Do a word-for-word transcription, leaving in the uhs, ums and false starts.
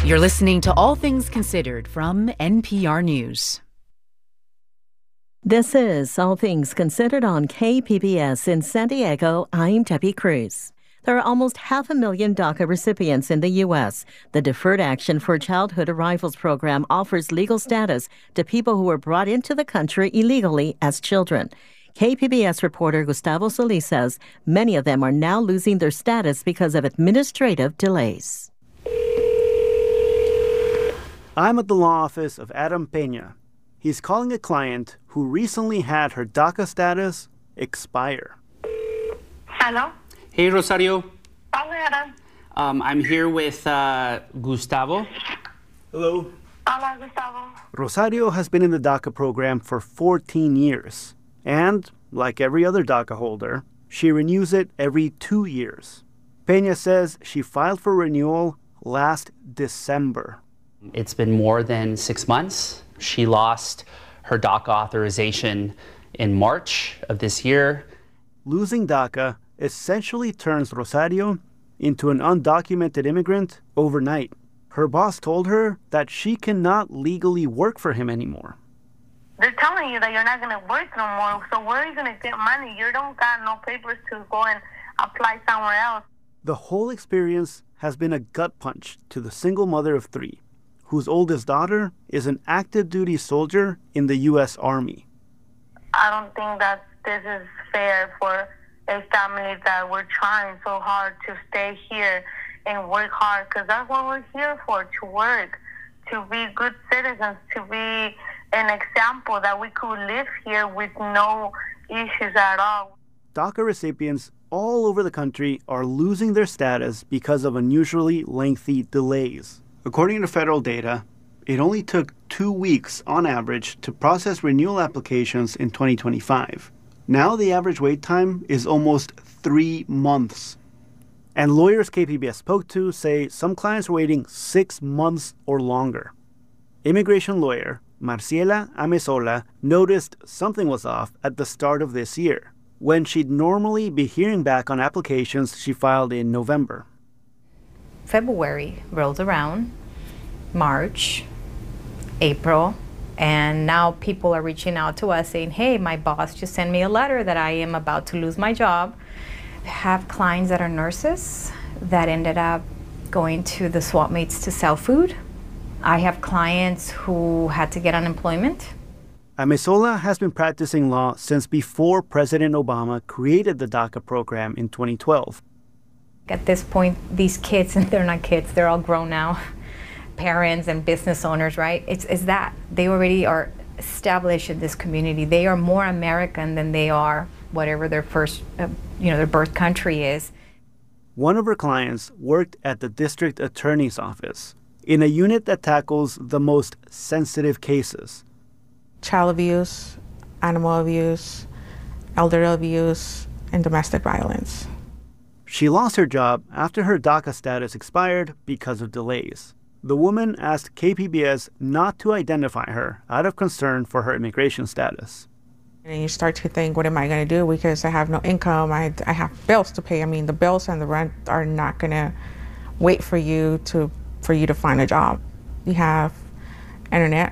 You're listening to All Things Considered from N P R News. This is All Things Considered on K P B S in San Diego. I'm Debbie Cruz. There are almost half a million DACA recipients in the U S. The Deferred Action for Childhood Arrivals program offers legal status to people who were brought into the country illegally as children. K P B S reporter Gustavo Solis says many of them are now losing their status because of administrative delays. I'm at the law office of Adam Peña. He's calling a client who recently had her DACA status expire. Hello? Hey, Rosario. Hello, Adam. Um, I'm here with uh, Gustavo. Hello. Hola, Gustavo. Rosario has been in the DACA program for fourteen years. And, like every other DACA holder, she renews it every two years. Peña says she filed for renewal last December. It's been more than six months. She lost her DACA authorization in March of this year. Losing DACA essentially turns Rosario into an undocumented immigrant overnight. Her boss told her that she cannot legally work for him anymore. They're telling you that you're not going to work no more, so where are you going to get money? You don't got no papers to go and apply somewhere else. The whole experience has been a gut punch to the single mother of three, whose oldest daughter is an active duty soldier in the U S Army. I don't think that this is fair for a family that we're trying so hard to stay here and work hard, because that's what we're here for, to work, to be good citizens, to be an example that we could live here with no issues at all. DACA recipients all over the country are losing their status because of unusually lengthy delays. According to federal data, it only took two weeks on average to process renewal applications in twenty twenty-five. Now the average wait time is almost three months. And lawyers K P B S spoke to say some clients are waiting six months or longer. Immigration lawyer Marciela Amezola noticed something was off at the start of this year, when she'd normally be hearing back on applications she filed in November. February rolled around, March, April, and now people are reaching out to us saying, hey, my boss just sent me a letter that I am about to lose my job. I have clients that are nurses that ended up going to the swap meets to sell food. I have clients who had to get unemployment. Amezola has been practicing law since before President Obama created the DACA program in twenty twelve. At this point, these kids, and they're not kids, they're all grown now, parents and business owners, right? It's, it's that. They already are established in this community. They are more American than they are whatever their first, uh, you know, their birth country is. One of her clients worked at the district attorney's office in a unit that tackles the most sensitive cases. Child abuse, animal abuse, elder abuse, and domestic violence. She lost her job after her DACA status expired because of delays. The woman asked K P B S not to identify her out of concern for her immigration status. And you start to think, what am I going to do? Because I have no income, I, I have bills to pay. I mean, the bills and the rent are not going to wait for you to for you to find a job. You have internet,